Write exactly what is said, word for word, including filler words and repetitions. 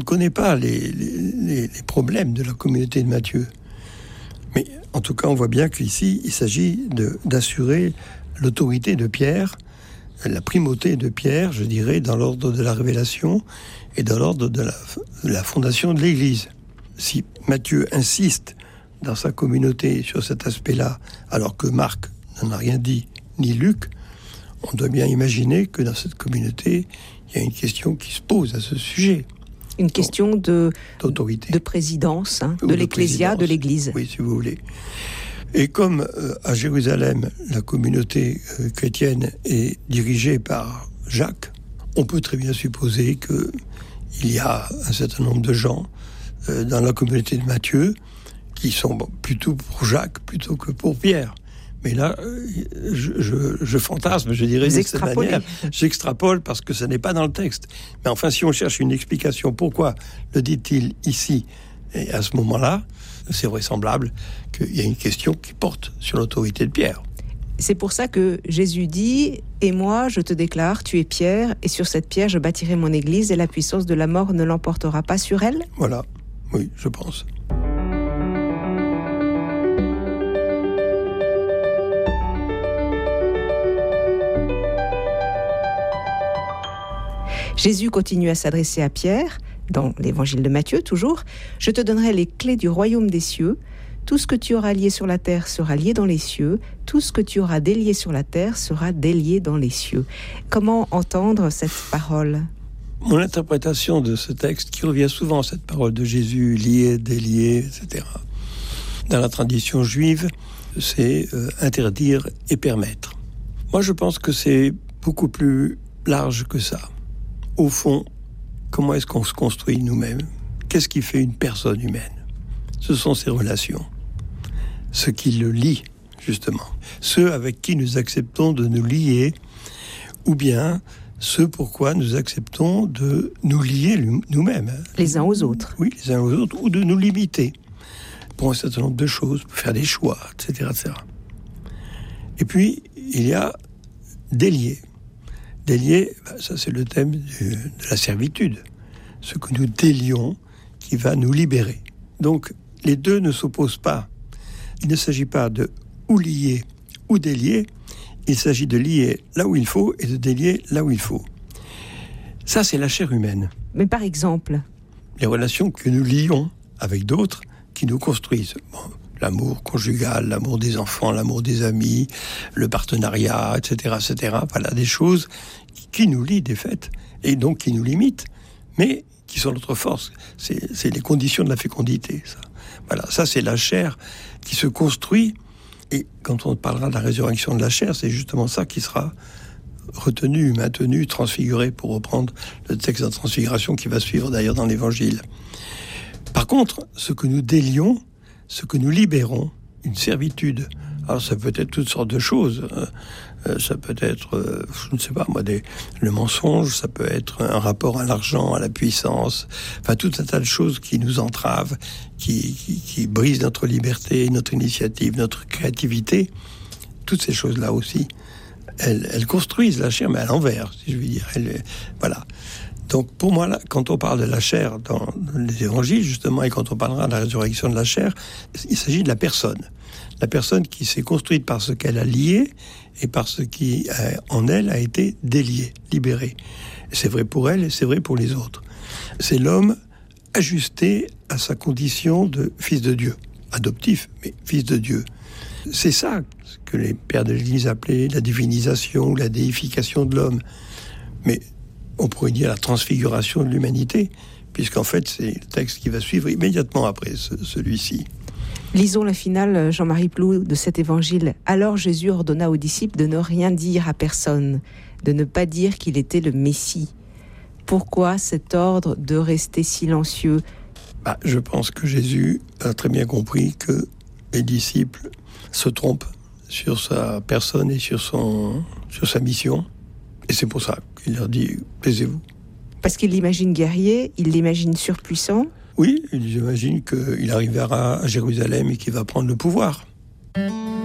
connaît pas les, les, les problèmes de la communauté de Matthieu. Mais en tout cas, on voit bien qu'ici, il s'agit de, d'assurer l'autorité de Pierre, la primauté de Pierre, je dirais, dans l'ordre de la révélation et dans l'ordre de la, de la fondation de l'Église. Si Matthieu insiste dans sa communauté sur cet aspect-là, alors que Marc n'en a rien dit, ni Luc, on doit bien imaginer que dans cette communauté, il y a une question qui se pose à ce sujet. Une question Donc, de, d'autorité. de présidence, hein, de, de l'ecclésia, de l'Église. Oui, si vous voulez. Et comme euh, à Jérusalem, la communauté euh, chrétienne est dirigée par Jacques, on peut très bien supposer qu'il y a un certain nombre de gens euh, dans la communauté de Matthieu qui sont bon, plutôt pour Jacques plutôt que pour Pierre. Mais là, je, je, je fantasme, je dirais de cette manière. J'extrapole parce que ce n'est pas dans le texte. Mais enfin, si on cherche une explication, pourquoi le dit-il ici et à ce moment-là, c'est vraisemblable qu'il y a une question qui porte sur l'autorité de Pierre. C'est pour ça que Jésus dit « Et moi, je te déclare, tu es Pierre, et sur cette pierre, je bâtirai mon église, et la puissance de la mort ne l'emportera pas sur elle ?» Voilà, oui, je pense. Jésus continue à s'adresser à Pierre, dans l'évangile de Matthieu toujours. « Je te donnerai les clés du royaume des cieux. Tout ce que tu auras lié sur la terre sera lié dans les cieux. Tout ce que tu auras délié sur la terre sera délié dans les cieux. » Comment entendre cette parole ? Mon interprétation de ce texte, qui revient souvent, cette parole de Jésus, lié, délié, et cetera, dans la tradition juive, c'est euh, interdire et permettre. Moi, je pense que c'est beaucoup plus large que ça. Au fond, comment est-ce qu'on se construit nous-mêmes ? Qu'est-ce qui fait une personne humaine ? Ce sont ses relations. Ce qui le lie, justement. Ceux avec qui nous acceptons de nous lier, ou bien ceux pourquoi nous acceptons de nous lier nous-mêmes. Les uns aux autres. Oui, les uns aux autres, ou de nous limiter pour un certain nombre de choses, pour faire des choix, et cetera, et cetera. Et puis, il y a délier. Délier, ben ça c'est le thème du, de la servitude. Ce que nous délions qui va nous libérer. Donc, les deux ne s'opposent pas. Il ne s'agit pas de ou lier ou délier. Il s'agit de lier là où il faut et de délier là où il faut. Ça, c'est la chair humaine. Mais par exemple ? Les relations que nous lions avec d'autres qui nous construisent. Bon, l'amour conjugal, l'amour des enfants, l'amour des amis, le partenariat, et cetera, et cetera. Voilà, des choses qui nous lient, des faits, et donc qui nous limitent, mais qui sont notre force. C'est, c'est les conditions de la fécondité, ça. Voilà, ça c'est la chair qui se construit, et quand on parlera de la résurrection de la chair, c'est justement ça qui sera retenu, maintenu, transfiguré, pour reprendre le texte de la transfiguration qui va suivre d'ailleurs dans l'Évangile. Par contre, ce que nous délions, ce que nous libérons, une servitude, alors ça peut être toutes sortes de choses, euh, ça peut être, euh, je ne sais pas moi, des, le mensonge, ça peut être un rapport à l'argent, à la puissance, enfin tout un tas de choses qui nous entravent, qui, qui, qui brisent notre liberté, notre initiative, notre créativité. Toutes ces choses-là aussi, elles, elles construisent la chair, mais à l'envers, si je veux dire. Elles, voilà. Donc pour moi, là, quand on parle de la chair dans les évangiles, justement, et quand on parlera de la résurrection de la chair, il s'agit de la personne. La personne qui s'est construite par ce qu'elle a lié et par ce qui, euh, en elle, a été délié, libéré. C'est vrai pour elle et c'est vrai pour les autres. C'est l'homme ajusté à sa condition de fils de Dieu. Adoptif, mais fils de Dieu. C'est ça que les pères de l'Église appelaient la divinisation ou la déification de l'homme. Mais on pourrait dire la transfiguration de l'humanité, puisqu'en fait, c'est le texte qui va suivre immédiatement après ce, celui-ci. Lisons la finale, Jean-Marie Ploux, de cet évangile. « Alors Jésus ordonna aux disciples de ne rien dire à personne, de ne pas dire qu'il était le Messie. » Pourquoi cet ordre de rester silencieux ? bah, Je pense que Jésus a très bien compris que les disciples se trompent sur sa personne et sur, son, sur sa mission. Et c'est pour ça qu'il leur dit « taisez-vous ». Parce qu'il l'imagine guerrier, il l'imagine surpuissant. Oui, il imagine qu'il arrivera à Jérusalem et qu'il va prendre le pouvoir.